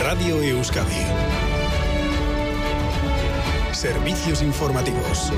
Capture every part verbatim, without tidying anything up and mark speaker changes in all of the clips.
Speaker 1: Radio Euskadi. Servicios informativos.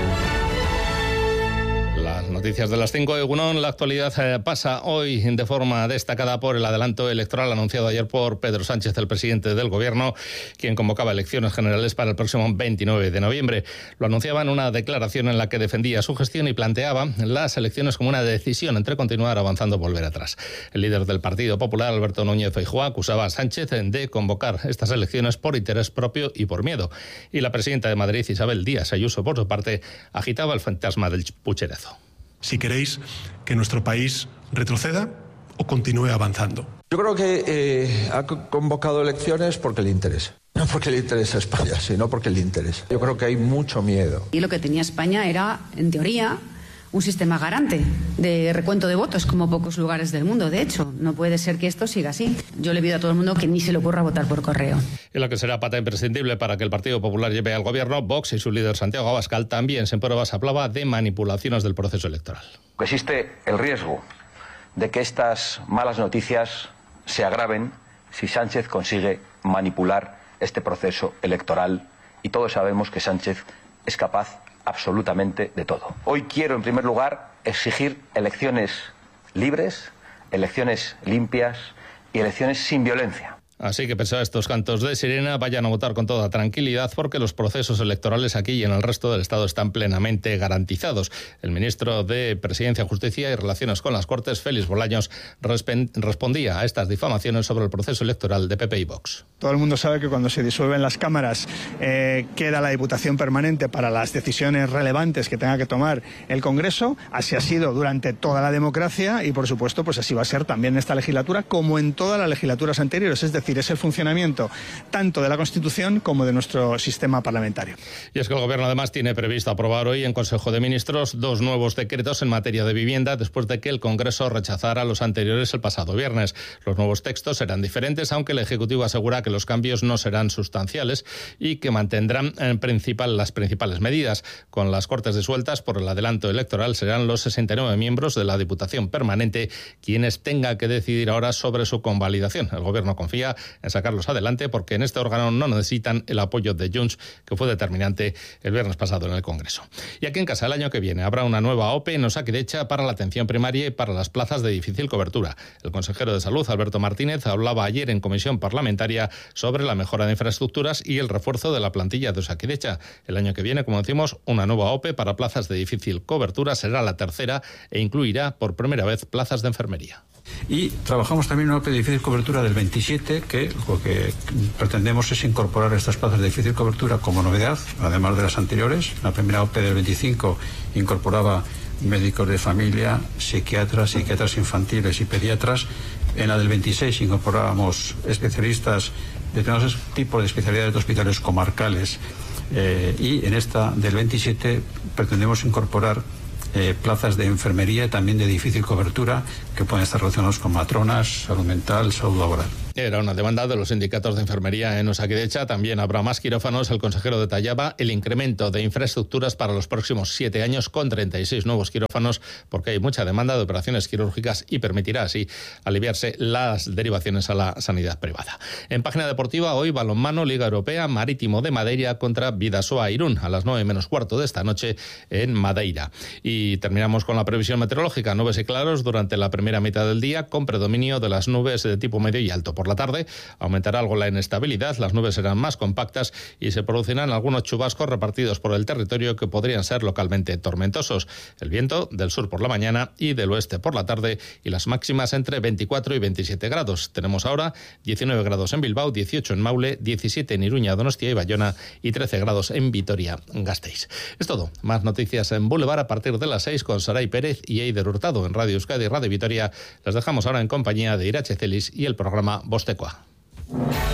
Speaker 2: Las noticias de las cinco, Egunon. La actualidad eh, pasa hoy de forma destacada por el adelanto electoral anunciado ayer por Pedro Sánchez, el presidente del Gobierno, quien convocaba elecciones generales para el próximo veintinueve de noviembre. Lo anunciaba en una declaración en la que defendía su gestión y planteaba las elecciones como una decisión entre continuar avanzando o volver atrás. El líder del Partido Popular, Alberto Núñez Feijóo, acusaba a Sánchez de convocar estas elecciones por interés propio y por miedo. Y la presidenta de Madrid, Isabel Díaz Ayuso, por su parte, agitaba el fantasma del pucherazo.
Speaker 3: Si queréis que nuestro país retroceda o continúe avanzando.
Speaker 4: Yo creo que eh, ha convocado elecciones porque le interesa. No porque le interesa a España, sino porque le interesa. Yo creo que hay mucho miedo.
Speaker 5: Y lo que tenía España era, en teoría, un sistema garante de recuento de votos, como pocos lugares del mundo. De hecho, no puede ser que esto siga así. Yo le pido a todo el mundo que ni se le ocurra votar por correo.
Speaker 2: En lo que será pata imprescindible para que el Partido Popular lleve al gobierno, Vox y su líder Santiago Abascal también sin pruebas hablaba de manipulaciones del proceso electoral.
Speaker 6: Existe el riesgo de que estas malas noticias se agraven si Sánchez consigue manipular este proceso electoral, y todos sabemos que Sánchez es capaz absolutamente de todo. Hoy quiero, en primer lugar, exigir elecciones libres, elecciones limpias y elecciones sin violencia.
Speaker 2: Así que, pese a estos cantos de sirena, vayan a votar con toda tranquilidad, porque los procesos electorales aquí y en el resto del Estado están plenamente garantizados. El ministro de Presidencia, Justicia y Relaciones con las Cortes, Félix Bolaños, respondía a estas difamaciones sobre el proceso electoral de P P y Vox.
Speaker 7: Todo el mundo sabe que cuando se disuelven las cámaras eh, queda la Diputación Permanente para las decisiones relevantes que tenga que tomar el Congreso. Así ha sido durante toda la democracia y, por supuesto, pues así va a ser también en esta legislatura, como en todas las legislaturas anteriores. Es decir, es el funcionamiento tanto de la Constitución como de nuestro sistema parlamentario.
Speaker 2: Y es que el Gobierno además tiene previsto aprobar hoy en Consejo de Ministros dos nuevos decretos en materia de vivienda después de que el Congreso rechazara los anteriores el pasado viernes. Los nuevos textos serán diferentes, aunque el Ejecutivo asegura que los cambios no serán sustanciales y que mantendrán en principal las principales medidas. Con las Cortes disueltas por el adelanto electoral, serán los sesenta y nueve miembros de la Diputación Permanente quienes tengan que decidir ahora sobre su convalidación. El Gobierno confía en sacarlos adelante porque en este órgano no necesitan el apoyo de Junts, que fue determinante el viernes pasado en el Congreso. Y aquí en casa, el año que viene habrá una nueva O P E en Osakidetza para la atención primaria y para las plazas de difícil cobertura. El consejero de Salud, Alberto Martínez, hablaba ayer en comisión parlamentaria sobre la mejora de infraestructuras y el refuerzo de la plantilla de Osakidetza. El año que viene, como decimos, una nueva O P E para plazas de difícil cobertura, será la tercera e incluirá por primera vez plazas de enfermería.
Speaker 8: Y trabajamos también en una O P E de difícil cobertura del veintisiete, que lo que pretendemos es incorporar estas plazas de difícil cobertura como novedad, además de las anteriores. La primera O P E del veinticinco incorporaba médicos de familia, psiquiatras, psiquiatras infantiles y pediatras. En la del veintiséis incorporábamos especialistas de determinados tipos de especialidades de hospitales comarcales. Eh, y en esta del veintisiete pretendemos incorporar Eh, plazas de enfermería y también de difícil cobertura que pueden estar relacionados con matronas, salud mental, salud laboral.
Speaker 2: Era una demanda de los sindicatos de enfermería en Osakidetza. También habrá más quirófanos. El consejero detallaba el incremento de infraestructuras para los próximos siete años con treinta y seis nuevos quirófanos, porque hay mucha demanda de operaciones quirúrgicas y permitirá así aliviarse las derivaciones a la sanidad privada. En página deportiva, hoy balonmano, Liga Europea, Marítimo de Madeira contra Bidasoa Irún a las nueve menos cuarto de esta noche en Madeira. Y terminamos con la previsión meteorológica. Nubes y claros durante la primera mitad del día, con predominio de las nubes de tipo medio y alto. Por la tarde aumentará algo la inestabilidad, las nubes serán más compactas y se producirán algunos chubascos repartidos por el territorio que podrían ser localmente tormentosos. El viento del sur por la mañana y del oeste por la tarde, y las máximas entre veinticuatro y veintisiete grados. Tenemos ahora diecinueve grados en Bilbao, dieciocho en Maule, diecisiete en Iruña, Donostia y Bayona y trece grados en Vitoria-Gasteiz. Es todo. Más noticias en Boulevard a partir de las seis con Saray Pérez y Eider Hurtado en Radio Euskadi y Radio Vitoria. Les dejamos ahora en compañía de Irache Celis y el programa Bostekoa.